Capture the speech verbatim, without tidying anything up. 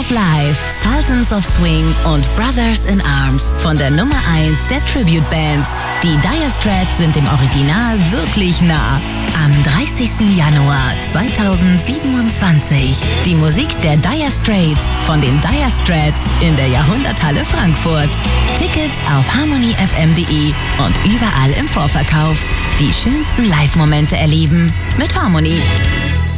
Live, Sultans of Swing und Brothers in Arms von der Nummer eins der Tribute-Bands. Die Dire Straits sind dem Original wirklich nah. Am dreißigsten Januar zweitausendsiebenundzwanzig. Die Musik der Dire Straits von den Dire Straits in der Jahrhunderthalle Frankfurt. Tickets auf harmony f m punkt de und überall im Vorverkauf. Die schönsten Live-Momente erleben mit Harmony.